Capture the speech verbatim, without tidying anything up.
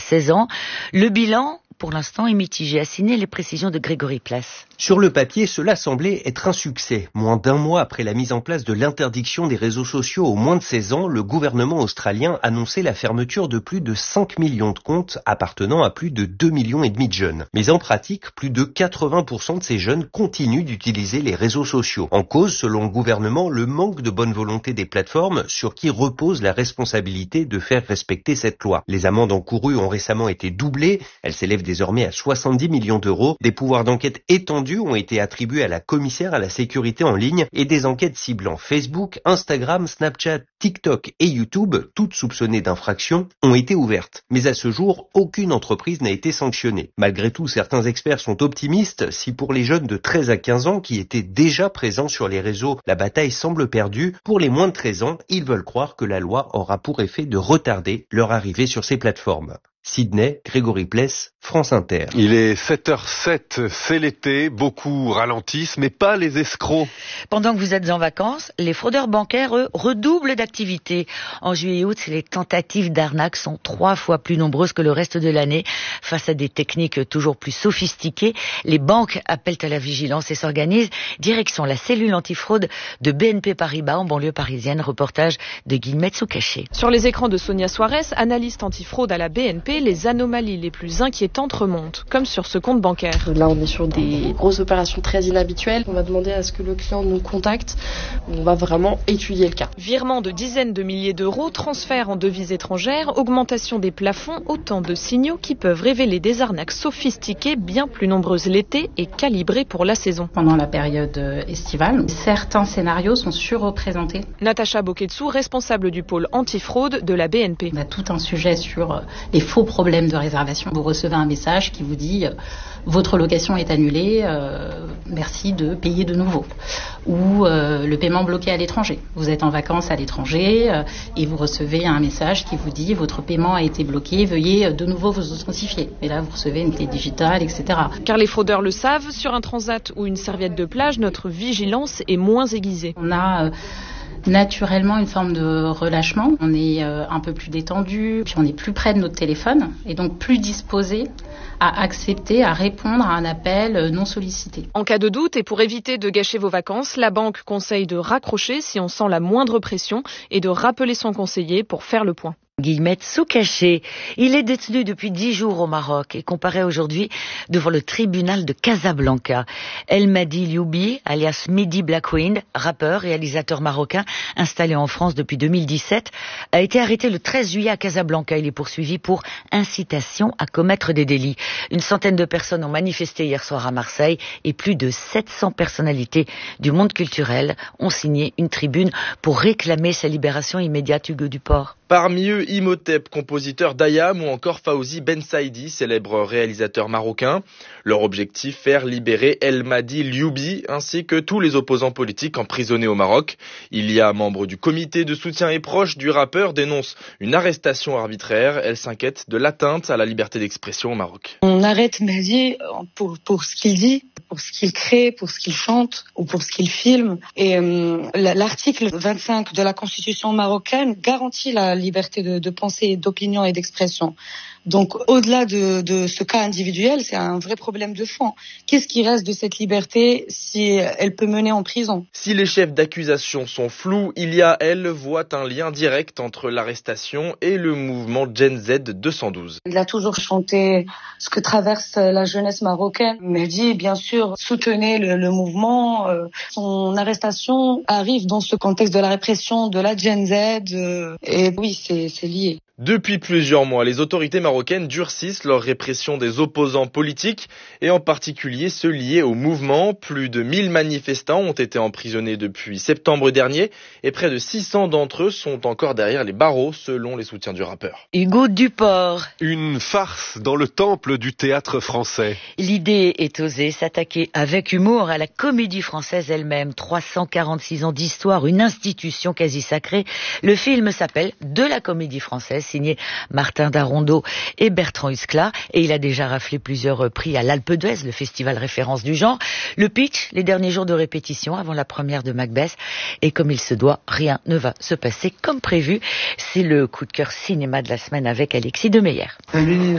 seize ans. Le bilan, pour l'instant, est mitigé. A signé les précisions de Grégory Place. Sur le papier, cela semblait être un succès. Moins d'un mois après la mise en place de l'interdiction des réseaux sociaux aux moins de seize ans, le gouvernement australien annonçait la fermeture de plus de cinq millions de comptes appartenant à plus de deux millions et demi de jeunes. Mais en pratique, plus de quatre-vingts pour cent de ces jeunes continuent d'utiliser les réseaux sociaux. En cause, selon le gouvernement, le manque de bonne volonté des plateformes sur qui repose la responsabilité de faire respecter cette loi. Les amendes encourues ont récemment été doublées. Elles s'élèvent désormais à soixante-dix millions d'euros. Des pouvoirs d'enquête étendus ont été attribués à la commissaire à la sécurité en ligne et des enquêtes ciblant Facebook, Instagram, Snapchat, TikTok et YouTube, toutes soupçonnées d'infractions, ont été ouvertes. Mais à ce jour, aucune entreprise n'a été sanctionnée. Malgré tout, certains experts sont optimistes. Si pour les jeunes de treize à quinze ans qui étaient déjà présents sur les réseaux, la bataille semble perdue, pour les moins de treize ans, ils veulent croire que la loi aura pour effet de retarder leur arrivée sur ces plateformes. Sydney, Grégory Place, France Inter. Il est sept heures zéro sept, c'est l'été, beaucoup ralentissent, mais pas les escrocs. Pendant que vous êtes en vacances, les fraudeurs bancaires, eux, redoublent d'activité. En juillet et août, les tentatives d'arnaque sont trois fois plus nombreuses que le reste de l'année. Face à des techniques toujours plus sophistiquées, les banques appellent à la vigilance et s'organisent. Direction la cellule antifraude de B N P Paribas en banlieue parisienne. Reportage de Guillemette Soucaché. Sur les écrans de Sonia Suarez, analyste antifraude à la B N P, les anomalies les plus inquiétantes remontent, comme sur ce compte bancaire. Là, on est sur des grosses opérations très inhabituelles. On va demander à ce que le client nous contacte. On va vraiment étudier le cas. Virement de dizaines de milliers d'euros, transfert en devises étrangères, augmentation des plafonds, autant de signaux qui peuvent révéler des arnaques sophistiquées, bien plus nombreuses l'été et calibrées pour la saison. Pendant la période estivale, certains scénarios sont surreprésentés. Natacha Boketsou, responsable du pôle antifraude de la B N P. On a tout un sujet sur les faux problèmes de réservation. Vous recevez un message qui vous dit euh, votre location est annulée, euh, merci de payer de nouveau. Ou euh, le paiement bloqué à l'étranger. Vous êtes en vacances à l'étranger euh, et vous recevez un message qui vous dit votre paiement a été bloqué, veuillez de nouveau vous authentifier. Et là vous recevez une clé digitale, et cetera. Car les fraudeurs le savent, sur un transat ou une serviette de plage, notre vigilance est moins aiguisée. On a euh, naturellement une forme de relâchement, on est euh, un peu plus détendu, puis on est plus près de notre téléphone et donc plus disposé à accepter, à répondre à un appel non sollicité. En cas de doute et pour éviter de gâcher vos vacances, la banque conseille de raccrocher si on sent la moindre pression et de rappeler son conseiller pour faire le point. Guillemette Soucaché. Il est détenu depuis dix jours au Maroc et comparaît aujourd'hui devant le tribunal de Casablanca. El Madi Lioubi, alias Midi Blackwind, rappeur, réalisateur marocain installé en France depuis deux mille dix-sept, a été arrêté le treize juillet à Casablanca. Il est poursuivi pour incitation à commettre des délits. Une centaine de personnes ont manifesté hier soir à Marseille et plus de sept cents personnalités du monde culturel ont signé une tribune pour réclamer sa libération immédiate. Hugo Duport. Parmi eux, Imhotep, compositeur d'Ayam, ou encore Fawzi Ben Saïdi, célèbre réalisateur marocain. Leur objectif, faire libérer El Madi Lioubi, ainsi que tous les opposants politiques emprisonnés au Maroc. Il y a membres du comité de soutien et proches du rappeur dénoncent une arrestation arbitraire. Elle s'inquiète de l'atteinte à la liberté d'expression au Maroc. On arrête Madi pour, pour ce qu'il dit, pour ce qu'il crée, pour ce qu'il chante ou pour ce qu'il filme. Et euh, l'article vingt-cinq de la Constitution marocaine garantit la liberté de, de pensée, d'opinion et d'expression. Donc, au-delà de, de ce cas individuel, c'est un vrai problème de fond. Qu'est-ce qui reste de cette liberté si elle peut mener en prison ? Si les chefs d'accusation sont flous, il y a, elle, voit un lien direct entre l'arrestation et le mouvement Gen Z deux cent douze. Il a toujours chanté ce que traverse la jeunesse marocaine. Mehdi, bien sûr, soutenait le, le mouvement. Son arrestation arrive dans ce contexte de la répression de la Gen Z. Et oui, c'est, c'est lié. Depuis plusieurs mois, les autorités marocaines durcissent leur répression des opposants politiques et en particulier ceux liés au mouvement. Plus de mille manifestants ont été emprisonnés depuis septembre dernier et près de six cents d'entre eux sont encore derrière les barreaux selon les soutiens du rappeur. Hugo Duport. Une farce dans le temple du théâtre français. L'idée est osée, s'attaquer avec humour à la comédie française elle-même. trois cent quarante-six ans d'histoire, une institution quasi sacrée. Le film s'appelle De la comédie française, signé Martin Darondeau et Bertrand Huskla, et il a déjà raflé plusieurs prix à l'Alpe d'Huez, le festival référence du genre. Le pitch, les derniers jours de répétition avant la première de Macbeth, et comme il se doit, rien ne va se passer comme prévu. C'est le coup de cœur cinéma de la semaine avec Alexis Demeyer.